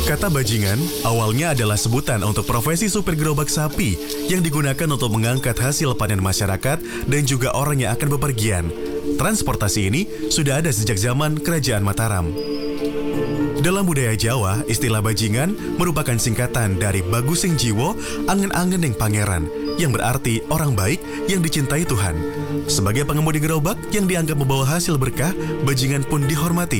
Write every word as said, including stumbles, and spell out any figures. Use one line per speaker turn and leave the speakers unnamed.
Kata bajingan awalnya adalah sebutan untuk profesi supir gerobak sapi yang digunakan untuk mengangkat hasil panen masyarakat dan juga orang yang akan bepergian. Transportasi ini sudah ada sejak zaman Kerajaan Mataram. Dalam budaya Jawa, istilah bajingan merupakan singkatan dari Bagusing Jiwo, angen-angen yang pangeran, yang berarti orang baik yang dicintai Tuhan. Sebagai pengemudi gerobak yang dianggap membawa hasil berkah, bajingan pun dihormati